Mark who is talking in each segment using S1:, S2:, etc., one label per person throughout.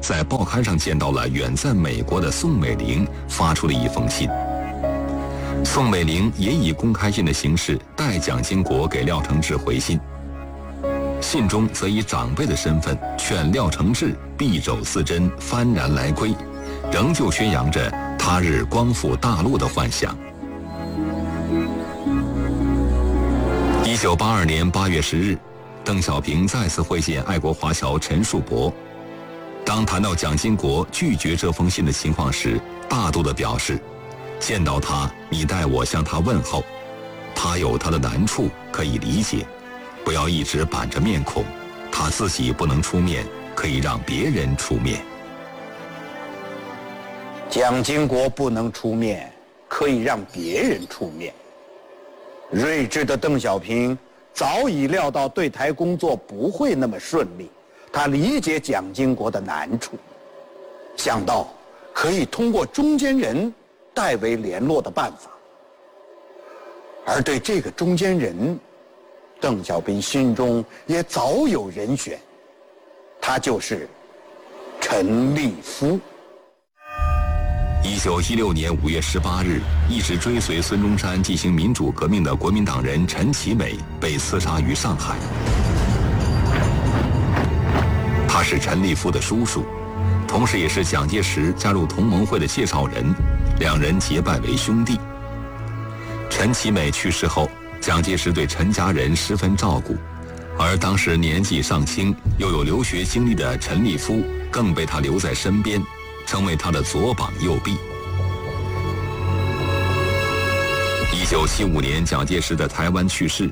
S1: 在报刊上见到了远在美国的宋美龄发出了一封信。宋美龄也以公开信的形式代蒋经国给廖承志回信，信中则以长辈的身份劝廖承志敝帚思真，幡然来归，仍旧宣扬着他日光复大陆的幻想。1982年8月10日，邓小平再次会见爱国华侨陈树伯。当谈到蒋经国拒绝这封信的情况时，大度地表示，见到他，你代我向他问候，他有他的难处，可以理解，不要一直板着面孔，他自己不能出面，可以让别人出面。
S2: 蒋经国不能出面，可以让别人出面。睿智的邓小平早已料到对台工作不会那么顺利，他理解蒋经国的难处，想到可以通过中间人代为联络的办法。而对这个中间人，邓小平心中也早有人选，他就是陈立夫。
S1: 1916年5月18日，一直追随孙中山进行民主革命的国民党人陈其美被刺杀于上海。他是陈立夫的叔叔，同时也是蒋介石加入同盟会的介绍人，两人结拜为兄弟。陈其美去世后，蒋介石对陈家人十分照顾，而当时年纪尚轻又有留学经历的陈立夫更被他留在身边，成为他的左膀右臂。1975年，蒋介石在台湾去世，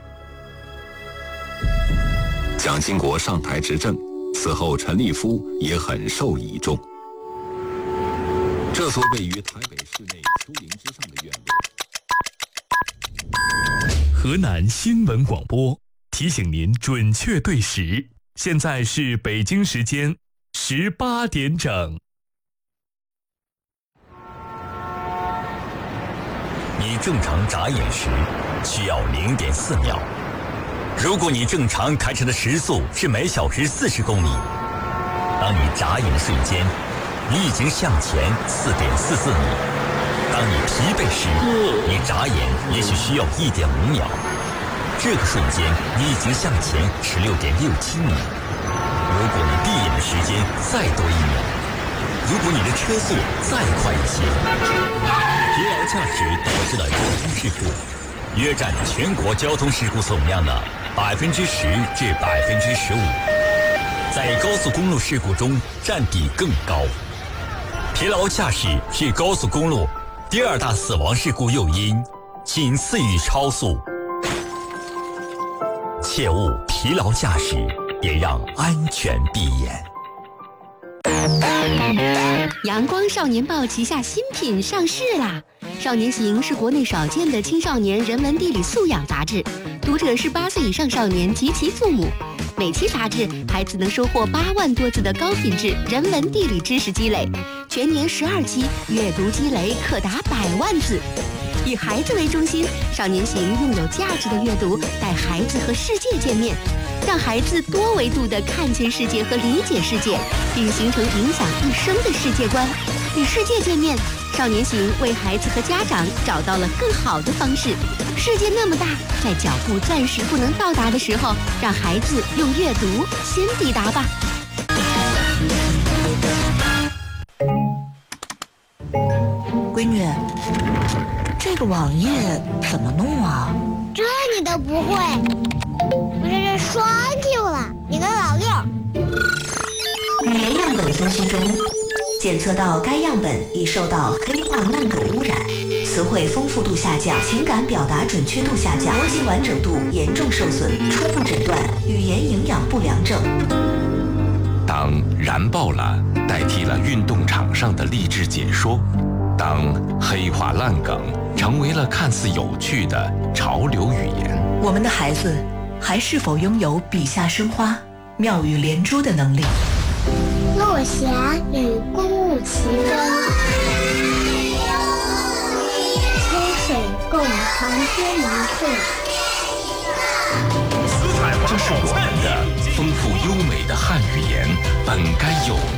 S1: 蒋经国上台执政，此后陈立夫也很受倚重。这所位于台北市内丘陵之上的院落。
S3: 河南新闻广播提醒您准确对时，现在是北京时间18点整。
S4: 你正常眨眼时需要0.4秒。如果你正常开车的时速是每小时40公里，当你眨眼的瞬间，你已经向前4.44米。当你疲惫时，你眨眼也许需要1.5秒。这个瞬间，你已经向前16.67米。如果你闭眼的时间再多1秒，如果你的车速再快一些，疲劳驾驶导致的交通事故约占全国交通事故总量的10%至15%，在高速公路事故中占比更高。疲劳驾驶是高速公路第2大死亡事故诱因，仅次于超速。切勿疲劳驾驶，也让安全闭眼。
S5: 阳光少年报旗下新品上市啦！少年行是国内少见的青少年人文地理素养杂志，读者是8岁以上少年及其父母。每期杂志，孩子能收获8万多字的高品质人文地理知识积累，全年12期，阅读积累可达100万字。以孩子为中心，少年行用有价值的阅读带孩子和世界见面，让孩子多维度地看见世界和理解世界，并形成影响一生的世界观。与世界见面，少年行为孩子和家长找到了更好的方式。世界那么大，在脚步暂时不能到达的时候，让孩子用阅读先抵达吧。
S6: 闺女，这个网页怎么弄啊？
S7: 这你都不会？我这是双 Q 了，你个老六。
S6: 语言样本分析中，检测到该样本已受到黑化烂梗污染，词汇丰富度下降，情感表达准确度下降，逻辑完整度严重受损，初步诊断语言营养不良症。
S8: 当燃爆了代替了运动场上的励志解说，当黑化烂梗成为了看似有趣的潮流语言，
S6: 我们的孩子还是否拥有笔下生花、妙语连珠的能力？
S7: 落霞与公务齐分，秋水共长天一色。
S8: 这是我们的丰富优美的汉语言本该有